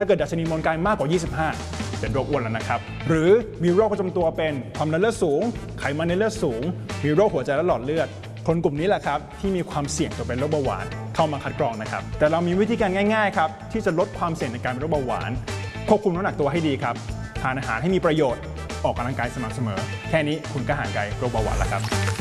ถ้าเกิดดัชนีมวลกายมากกว่า 25 เป็นโรคอ้วนแล้วนะครับหรือมีโรคประจำตัวเป็นความดันเลือดสูงไขมันในเลือดสูงมีโรคหัวใจและหลอดเลือดคนกลุ่มนี้แหละครับที่มีความเสี่ยงต่อเป็นโรคเบาหวานเข้ามาคัดกรองนะครับแต่เรามีวิธีการง่ายๆครับที่จะลดความเสี่ยงในการเป็นโรคเบาหวานควบคุมน้ำหนักตัวให้ดีครับทานอาหารให้มีประโยชน์ออกกำลังกายสม่ำเสมอแค่นี้คุณก็ห่างไกลโรคเบาหวานแล้วครับ